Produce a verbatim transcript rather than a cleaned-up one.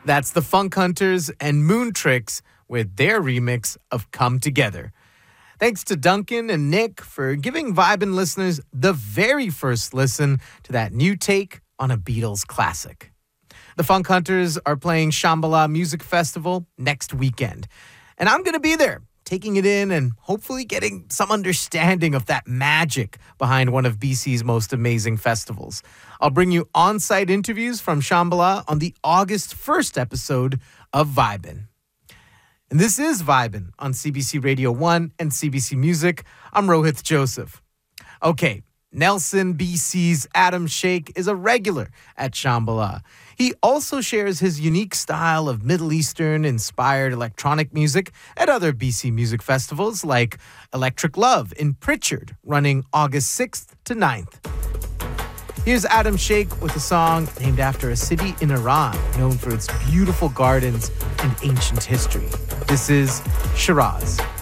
That's the Funk Hunters and Moon Tricks with their remix of Come Together. Thanks to Duncan and Nick for giving Vibin' listeners the very first listen to that new take on a Beatles classic. The Funk Hunters are playing Shambhala Music Festival next weekend, and I'm going to be there, taking it in and hopefully getting some understanding of that magic behind one of B C's most amazing festivals. I'll bring you on-site interviews from Shambhala on the August first episode of Vibin'. And this is Vibin' on C B C Radio one and C B C Music. I'm Rohith Joseph. Okay, Nelson, B C's Adam Sheikh is a regular at Shambhala. He also shares his unique style of Middle Eastern-inspired electronic music at other B C music festivals like Electric Love in Pritchard, running August sixth to ninth. Here's Adam Sheikh with a song named after a city in Iran known for its beautiful gardens and ancient history. This is Shiraz.